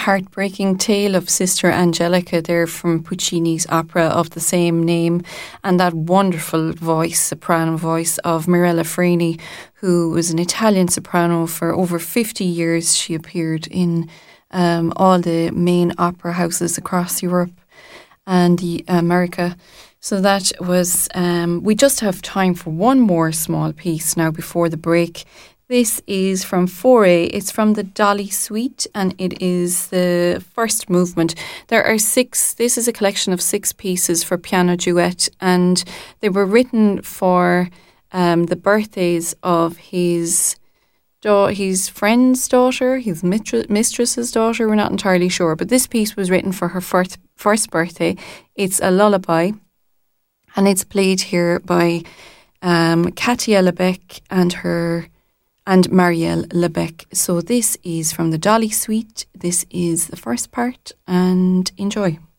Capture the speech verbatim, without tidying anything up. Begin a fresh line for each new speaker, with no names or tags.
heartbreaking tale of Sister Angelica there from Puccini's opera of the same name, and that wonderful voice, soprano voice of Mirella Freni, who was an Italian soprano for over fifty years. She appeared in um, all the main opera houses across Europe and the America. So that was, um, we just have time for one more small piece now before the break. This is from Fauré. It's from the Dolly Suite, and it is the first movement. There are six, this is a collection of six pieces for piano duet, and they were written for um, the birthdays of his da- his friend's daughter, his mitri- mistress's daughter, we're not entirely sure, but this piece was written for her first, first birthday. It's a lullaby, and it's played here by um, Katia Lebec and her and Marielle Lebec. So this is from the Dolly Suite. This is the first part, and enjoy.